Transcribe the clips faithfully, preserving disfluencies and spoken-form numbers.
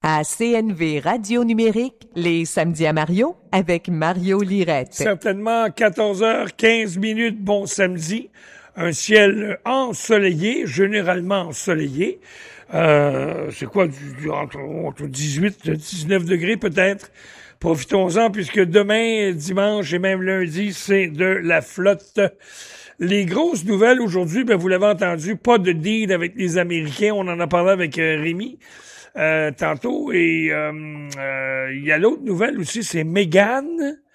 À C N V Radio Numérique, les samedis à Mario, avec Mario Lirette. Certainement, quatorze heures quinze minutes, bon samedi. Un ciel ensoleillé, généralement ensoleillé. Euh, c'est quoi, du, du, entre, entre dix-huit et dix-neuf degrés peut-être. Profitons-en, puisque demain, dimanche et même lundi, c'est de la flotte. Les grosses nouvelles aujourd'hui, ben vous l'avez entendu, pas de deal avec les Américains. On en a parlé avec euh, Rémi euh, tantôt. Et euh, euh, il y a l'autre nouvelle aussi, c'est Meghan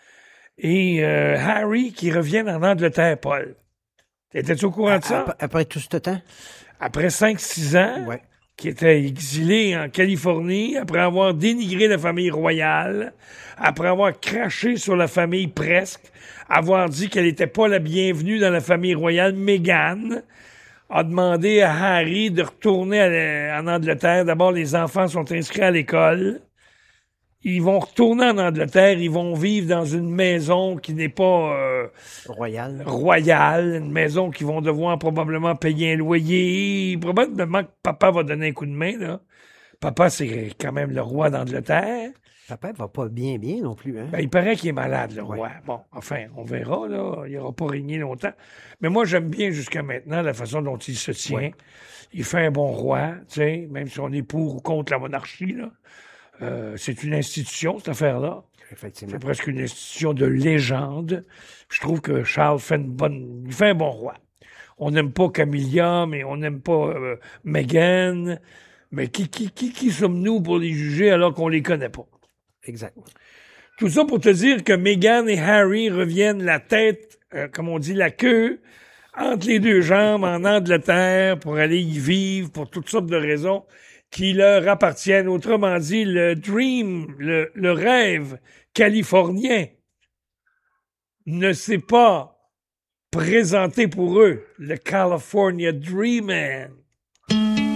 et euh, Harry qui reviennent en Angleterre, Paul. Étais-tu au courant de ça? Après, après tout ce temps? Après cinq six ans, ouais. qui était exilé en Californie, après avoir dénigré la famille royale, après avoir craché sur la famille presque, avoir dit qu'elle n'était pas la bienvenue dans la famille royale, Meghan a demandé à Harry de retourner à, en Angleterre. D'abord, les enfants sont inscrits à l'école. Ils vont retourner en Angleterre, ils vont vivre dans une maison qui n'est pas euh, royale. royale, une maison qu'ils vont devoir probablement payer un loyer. Probablement que papa va donner un coup de main, là. Papa, c'est quand même le roi d'Angleterre. Papa va pas bien bien non plus, hein? Ben, il paraît qu'il est malade, le ouais. roi. Bon, enfin, on verra, là. Il n'aura pas régné longtemps. Mais moi, j'aime bien jusqu'à maintenant la façon dont il se tient. Ouais. Il fait un bon roi, tu sais, même si on est pour ou contre la monarchie, là. Euh, c'est une institution, cette affaire-là. Effectivement. C'est presque une institution de légende. Je trouve que Charles fait une bonne, il fait un bon roi. On n'aime pas Camilla, mais on n'aime pas euh, Meghan. Mais qui, qui, qui, qui sommes-nous pour les juger alors qu'on les connaît pas? Exact. Tout ça pour te dire que Meghan et Harry reviennent la tête, euh, comme on dit, la queue, entre les deux jambes en Angleterre pour aller y vivre pour toutes sortes de raisons qui leur appartiennent. Autrement dit, le dream, le, le rêve californien ne s'est pas présenté pour eux. Le California Dreaming.